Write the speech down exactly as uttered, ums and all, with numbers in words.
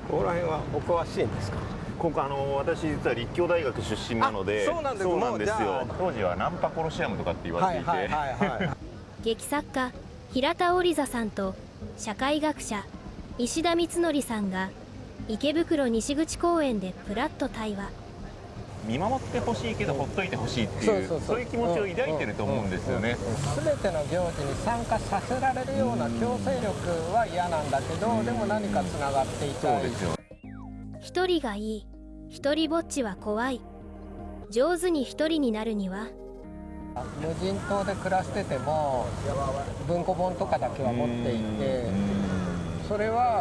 ここら辺はお詳しいんですか？ ここあの私実は立教大学出身なので、 そうなんですそうなんですもうじゃよ。当時はナンパコロシアムとかって言われていて、 はいはいはいはい。 劇作家平田織座さんと社会学者石田光則さんが池袋西口公園でプラッと対話。 見守ってほしいけどほっといてほしいっていう、 そうそうそうそういう気持ちを抱いてると思うんですよね。 すべての行事に参加させられるような強制力は嫌なんだけど、でも何かつながっていたい。 そうですよ。 一人がいい、一人ぼっちは怖い。上手に一人になるには無人島で暮らしてても文庫本とかだけは持っていて、それは